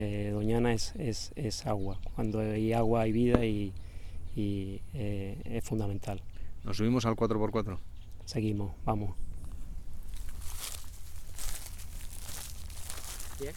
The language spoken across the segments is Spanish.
Doñana es agua. Cuando hay agua hay vida y es fundamental. ¿Nos subimos al 4x4? Seguimos, vamos. Bien.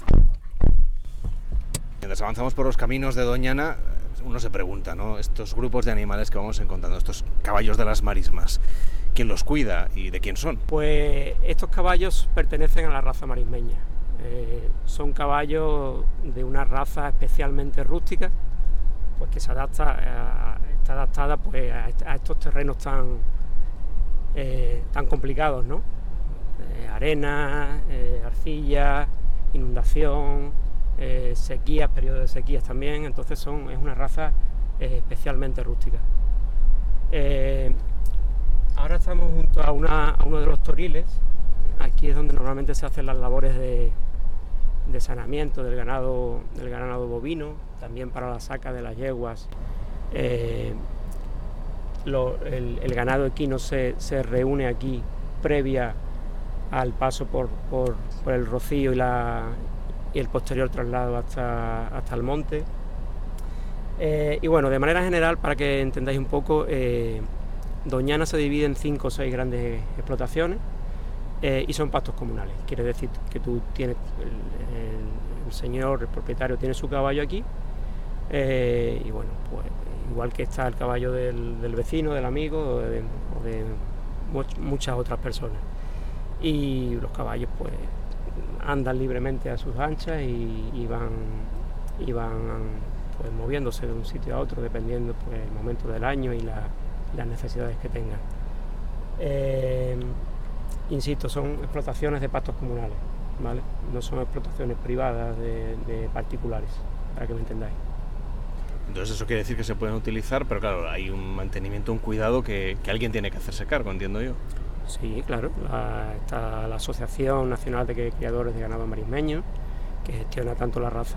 Mientras avanzamos por los caminos de Doñana, uno se pregunta, ¿no? Estos grupos de animales que vamos encontrando, estos caballos de las marismas, ¿quién los cuida y de quién son? Pues estos caballos pertenecen a la raza marismeña. Son caballos de una raza especialmente rústica, pues que está adaptada pues, a estos terrenos tan complicados, ¿no? Arena, arcilla, inundación, sequías, periodos de sequías también. Entonces es una raza especialmente rústica. Ahora estamos junto a uno de los toriles. Aquí es donde normalmente se hacen las labores de saneamiento del ganado bovino, también para la saca de las yeguas. El ganado equino se reúne aquí previa al paso por el rocío y el posterior traslado hasta el monte. Y bueno, de manera general, para que entendáis un poco, Doñana se divide en 5 o 6 grandes explotaciones y son pastos comunales. Quiere decir que tú tienes, el señor, el propietario, tiene su caballo aquí y bueno, pues igual que está el caballo del vecino, del amigo o de muchas otras personas. Y los caballos pues andan libremente a sus anchas y van pues moviéndose de un sitio a otro dependiendo pues el momento del año y las necesidades que tengan. Insisto, son explotaciones de pastos comunales, ¿vale? No son explotaciones privadas de particulares, para que me entendáis. Entonces eso quiere decir que se pueden utilizar, pero claro, hay un mantenimiento, un cuidado que alguien tiene que hacerse cargo, entiendo yo. Sí, claro. Está la Asociación Nacional de Criadores de Ganado Marismeño, que gestiona tanto las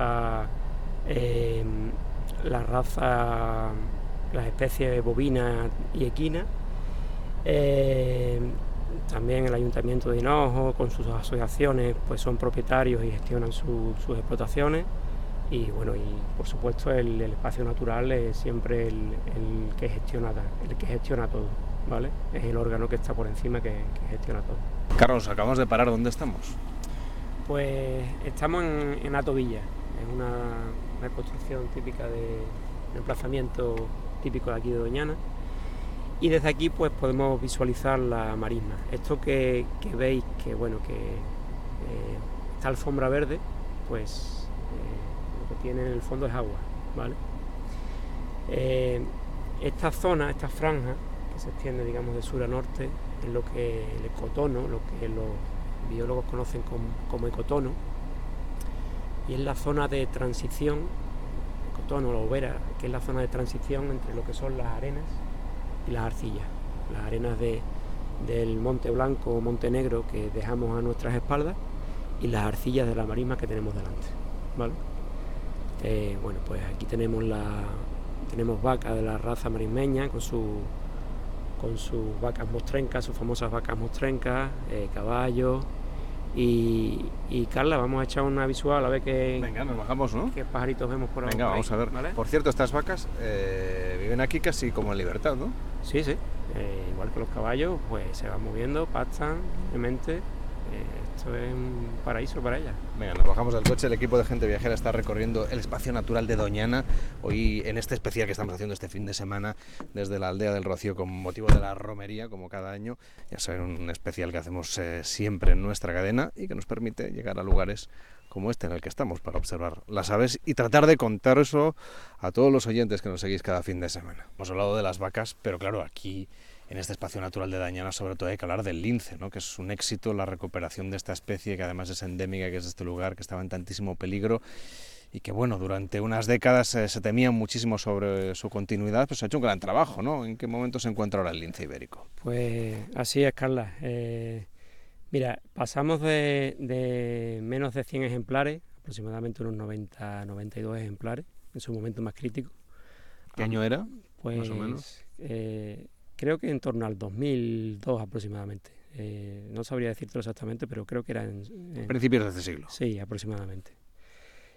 especies bovinas y equinas. También el Ayuntamiento de Hinojo, con sus asociaciones, pues son propietarios y gestionan sus explotaciones. Y bueno, y por supuesto el espacio natural es siempre el que gestiona todo, ¿vale? Es el órgano que está por encima que gestiona todo. Carlos, acabamos de parar, ¿dónde estamos? Pues estamos en Atovilla, es una construcción típica un emplazamiento típico de aquí de Doñana. Y desde aquí pues podemos visualizar la marisma. Esto que veis que bueno esta alfombra verde, pues lo que tiene en el fondo es agua, ¿vale? Esta zona, esta franja que se extiende digamos de sur a norte es lo que el ecotono, lo que los biólogos conocen como ecotono, y es la zona de transición, ecotono, la overa, que es la zona de transición entre lo que son las arenas y las arcillas, las arenas del Monte Blanco o Monte Negro que dejamos a nuestras espaldas y las arcillas de la marisma que tenemos delante, ¿vale? Bueno, pues aquí tenemos vacas de la raza marismeña con sus vacas mostrencas, sus famosas vacas mostrencas, caballos y Carla, vamos a echar una visual a ver qué... Venga, nos bajamos, ¿no? ¿Qué pajaritos vemos por ahí? Venga, vamos a ver. ¿Vale? Por cierto, estas vacas viven aquí casi como en libertad, ¿no? Sí. Igual que los caballos, pues se van moviendo, pastan libremente. Esto es un paraíso para ellas. Venga, nos bajamos del coche. El equipo de Gente Viajera está recorriendo el espacio natural de Doñana. Hoy en este especial que estamos haciendo este fin de semana desde la aldea del Rocío con motivo de la romería, como cada año. Ya saben, un especial que hacemos siempre en nuestra cadena y que nos permite llegar a lugares como este en el que estamos para observar las aves y tratar de contar eso a todos los oyentes que nos seguís cada fin de semana. Hemos hablado de las vacas, pero claro, aquí en este espacio natural de Doñana sobre todo hay que hablar del lince, ¿no? Que es un éxito la recuperación de esta especie que además es endémica, que es de este lugar, que estaba en tantísimo peligro y que bueno, durante unas décadas se temía muchísimo sobre su continuidad, pues se ha hecho un gran trabajo, ¿no? ¿En qué momento se encuentra ahora el lince ibérico? Pues así es, Carla. Mira, pasamos de menos de 100 ejemplares, aproximadamente unos 92 ejemplares, en su momento más crítico. ¿Qué año era, pues, más o menos? Creo que en torno al 2002 aproximadamente. No sabría decírtelo exactamente, pero creo que era en principios de este siglo. Sí, aproximadamente.